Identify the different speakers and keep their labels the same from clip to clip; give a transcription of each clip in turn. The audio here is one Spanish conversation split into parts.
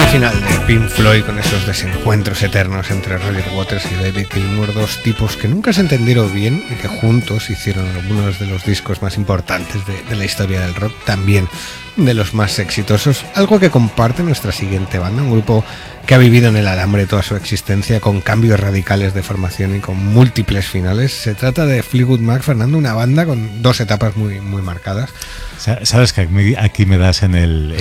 Speaker 1: final de Pink Floyd con esos desencuentros eternos entre Roger Waters y David Gilmour, dos tipos que nunca se entendieron bien y que juntos hicieron algunos de los discos más importantes de la historia del rock, también de los más exitosos, algo que comparte nuestra siguiente banda, un grupo que ha vivido en el alambre toda su existencia con cambios radicales de formación y con múltiples finales. Se trata de Fleetwood Mac, Fernando, una banda con dos etapas muy marcadas.
Speaker 2: Sabes que aquí me das en el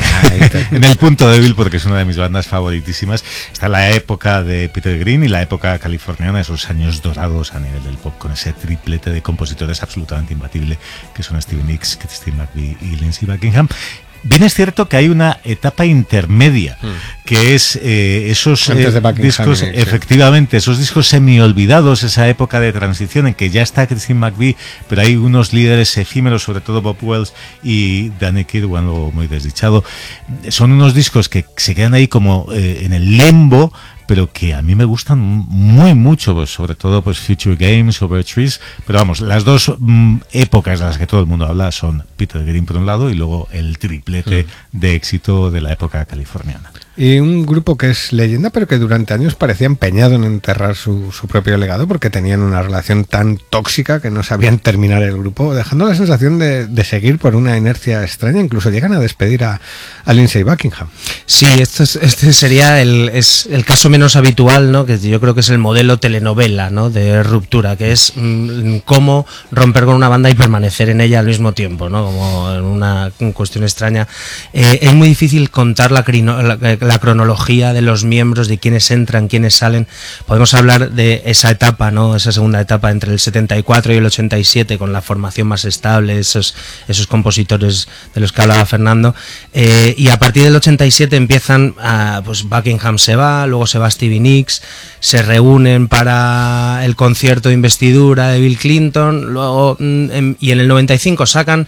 Speaker 2: punto débil, porque es una de mis bandas favoritísimas. Está la época de Peter Green y la época californiana, esos años dorados a nivel del pop, con ese triplete de compositores absolutamente imbatible que son Stevie Nicks, Christine McVie y Lindsey Buckingham. Bien es cierto que hay una etapa intermedia, que es esos discos, efectivamente, esos discos semi-olvidados, esa época de transición en que ya está Christine McVie, pero hay unos líderes efímeros, sobre todo Bob Wells y Danny Kirwan, luego muy desdichado. Son unos discos que se quedan ahí como en el limbo, pero que a mí me gustan muy mucho, pues, sobre todo pues Future Games, Over Trees, pero vamos, las dos épocas de las que todo el mundo habla son Peter Green por un lado y luego el triplete de éxito de la época californiana.
Speaker 1: Y un grupo que es leyenda, pero que durante años parecía empeñado en enterrar su propio legado, porque tenían una relación tan tóxica que no sabían terminar el grupo, dejando la sensación de seguir por una inercia extraña. Incluso llegan a despedir a Lindsey Buckingham.
Speaker 3: Sí, este sería el caso menos habitual, ¿no? Que yo creo que es el modelo telenovela, ¿no? De ruptura, que es cómo romper con una banda y permanecer en ella al mismo tiempo, ¿no? Como en una cuestión extraña. Es muy difícil contar la cronología de los miembros, de quiénes entran, quiénes salen. Podemos hablar de esa etapa, ¿no? Esa segunda etapa entre el 74 y el 87, con la formación más estable, esos compositores de los que hablaba Fernando, y a partir del 87 empiezan pues Buckingham se va, luego se va Stevie Nicks, se reúnen para el concierto de investidura de Bill Clinton, luego y en el 95 sacan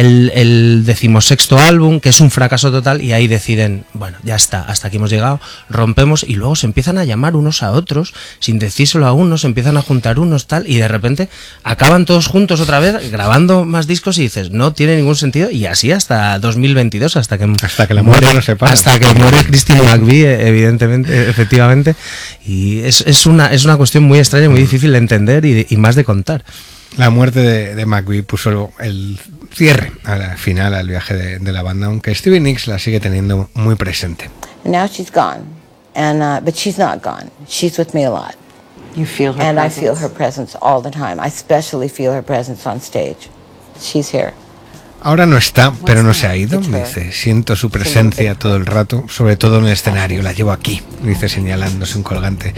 Speaker 3: el 16º álbum, que es un fracaso total, y ahí deciden, bueno, ya está, hasta aquí hemos llegado, rompemos, y luego se empiezan a llamar unos a otros, sin decírselo a unos, se empiezan a juntar unos, tal, y de repente acaban todos juntos otra vez, grabando más discos, y dices, no tiene ningún sentido, y así hasta 2022, hasta que
Speaker 1: la muerte no se para.
Speaker 3: Hasta que muere Christine McVie, evidentemente, efectivamente, y es una cuestión muy extraña, muy difícil de entender y más de contar.
Speaker 1: La muerte de McVie puso el cierre al final al viaje de la banda, aunque Stevie Nicks la sigue teniendo muy presente.
Speaker 4: And now she's gone, but she's not gone. She's with me a lot.
Speaker 5: You feel her
Speaker 4: presence?
Speaker 5: And
Speaker 4: I feel her presence all the time. I especially feel her presence on stage. She's here.
Speaker 1: Ahora no está, pero no se ha ido, dice. Siento su presencia todo el rato, sobre todo en el escenario. La llevo aquí, dice, señalándose un colgante